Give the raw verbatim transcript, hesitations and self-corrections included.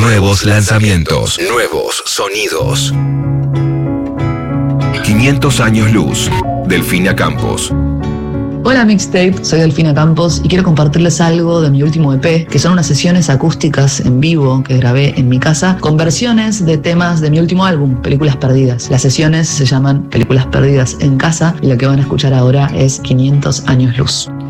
Nuevos lanzamientos, nuevos sonidos. quinientos años luz, Delfina Campos. Hola Mixtape, soy Delfina Campos y quiero compartirles algo de mi último E P, que son unas sesiones acústicas en vivo que grabé en mi casa con versiones de temas de mi último álbum, Películas Perdidas. Las sesiones se llaman Películas Perdidas en Casa y la que van a escuchar ahora es quinientos años luz.